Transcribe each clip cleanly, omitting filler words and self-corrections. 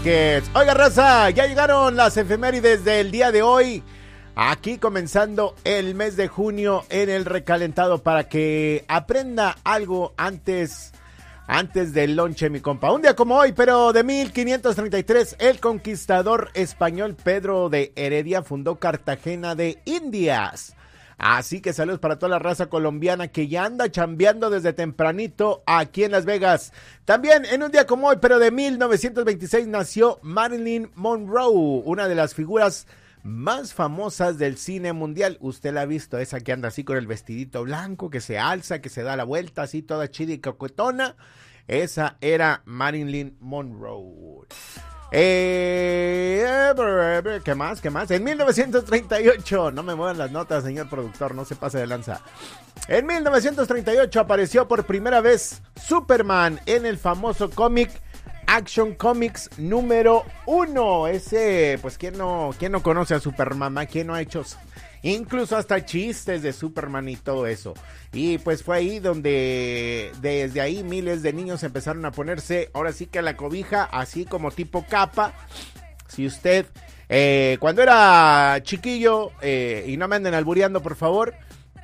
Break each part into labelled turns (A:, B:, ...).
A: Oiga, raza, ya llegaron las efemérides del día de hoy. Aquí comenzando el mes de junio en el recalentado para que aprenda algo antes del lonche, mi compa. Un día como hoy, pero de 1533, el conquistador español Pedro de Heredia fundó Cartagena de Indias. Así que saludos para toda la raza colombiana que ya anda chambeando desde tempranito aquí en Las Vegas. También en un día como hoy, pero de 1926, nació Marilyn Monroe, una de las figuras más famosas del cine mundial. Usted la ha visto, esa que anda así con el vestidito blanco, que se alza, que se da la vuelta, así toda chida y coquetona. Esa era Marilyn Monroe. ¿Qué más? En 1938, no me muevan las notas, señor productor, no se pase de lanza. En 1938 apareció por primera vez Superman en el famoso cómic Action Comics número 1. Ese, pues, ¿quién no conoce a Superman? ¿Quién no ha hecho incluso hasta chistes de Superman y todo eso? Y pues fue ahí donde desde ahí miles de niños empezaron a ponerse ahora sí que la cobija así como tipo capa. Si usted cuando era chiquillo, y no me anden albureando por favor,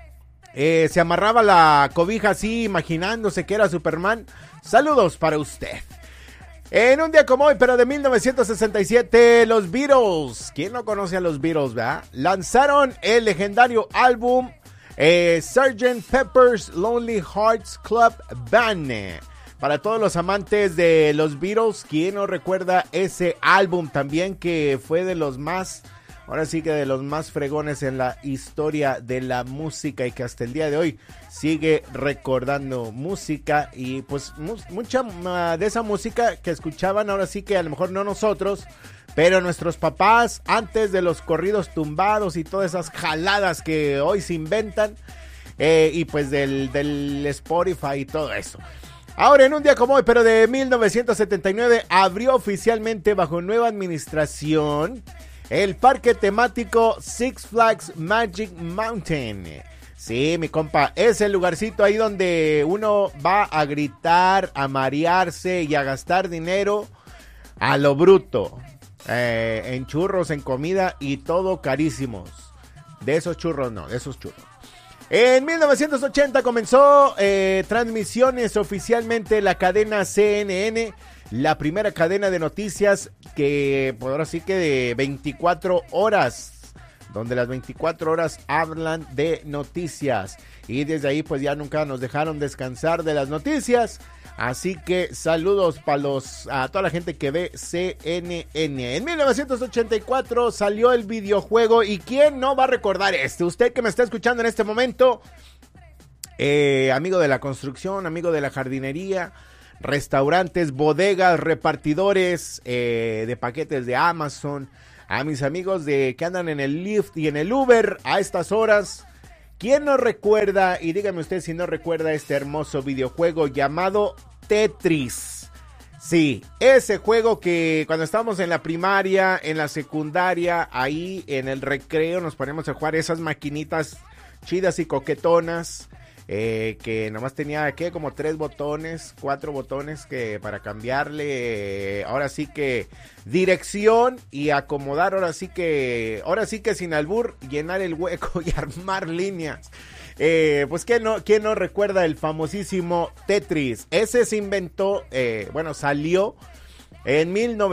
A: se amarraba la cobija así imaginándose que era Superman, saludos para usted. En un día como hoy, pero de 1967, los Beatles, ¿quién no conoce a los Beatles, verdad? Lanzaron el legendario álbum Sgt. Pepper's Lonely Hearts Club Band. Para todos los amantes de los Beatles, ¿quién no recuerda ese álbum también que fue de los más, ahora sí que de los más fregones en la historia de la música y que hasta el día de hoy sigue recordando música? Y pues mucha de esa música que escuchaban, ahora sí que a lo mejor no nosotros, pero nuestros papás antes de los corridos tumbados y todas esas jaladas que hoy se inventan, y pues del Spotify y todo eso. Ahora, en un día como hoy, pero de 1979, abrió oficialmente bajo nueva administración el parque temático Six Flags Magic Mountain. Sí, mi compa, es el lugarcito ahí donde uno va a gritar, a marearse y a gastar dinero a lo bruto. En churros, en comida y todo carísimos. De esos churros no, de esos churros. En 1980 comenzó transmisiones oficialmente la cadena CNN, la primera cadena de noticias que por ahora sí que de 24 horas, donde las 24 horas hablan de noticias. Y desde ahí pues ya nunca nos dejaron descansar de las noticias. Así que saludos a toda la gente que ve CNN. En 1984 salió el videojuego. ¿Y quién no va a recordar este? Usted que me está escuchando en este momento, amigo de la construcción, amigo de la jardinería, restaurantes, bodegas, repartidores de paquetes de Amazon, a mis amigos que andan en el Lyft y en el Uber a estas horas. ¿Quién no recuerda? Y dígame usted si no recuerda este hermoso videojuego llamado Tetris. Sí, ese juego que cuando estábamos en la primaria, en la secundaria, ahí en el recreo nos poníamos a jugar esas maquinitas chidas y coquetonas. Que nomás tenía como 4 botones que para cambiarle, ahora sí que dirección y acomodar, ahora sí que sin albur, llenar el hueco y armar líneas. Pues ¿quién no recuerda el famosísimo Tetris? Ese se inventó, salió en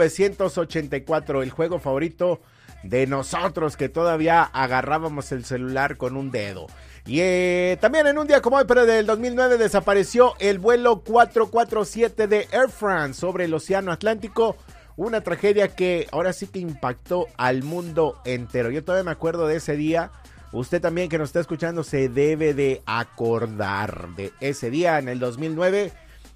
A: 1984, el juego favorito de nosotros que todavía agarrábamos el celular con un dedo. Y también en un día como hoy, pero del 2009, desapareció el vuelo 447 de Air France sobre el Océano Atlántico. Una tragedia que ahora sí que impactó al mundo entero. Yo todavía me acuerdo de ese día. Usted también que nos está escuchando se debe de acordar de ese día en el 2009.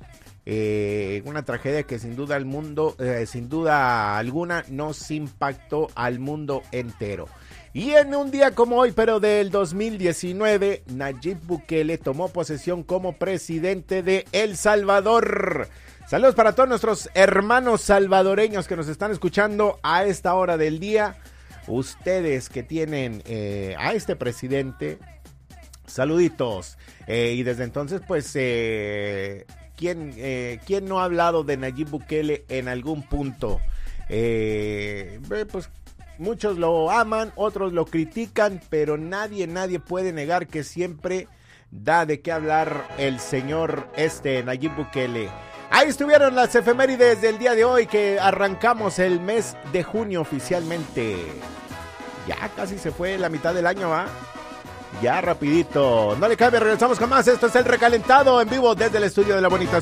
A: Una tragedia que sin duda sin duda alguna nos impactó al mundo entero. Y en un día como hoy, pero del 2019, Nayib Bukele tomó posesión como presidente de El Salvador. Saludos para todos nuestros hermanos salvadoreños que nos están escuchando a esta hora del día. Ustedes que tienen a este presidente, saluditos. Y desde entonces, pues, ¿quién no ha hablado de Nayib Bukele en algún punto? Pues muchos lo aman, otros lo critican, pero nadie puede negar que siempre da de qué hablar el señor Nayib Bukele. Ahí estuvieron las efemérides del día de hoy, que arrancamos el mes de junio oficialmente. Ya casi se fue la mitad del año, ¿va? Ya rapidito. No le cabe, regresamos con más. Esto es El Recalentado en vivo desde el estudio de La Bonita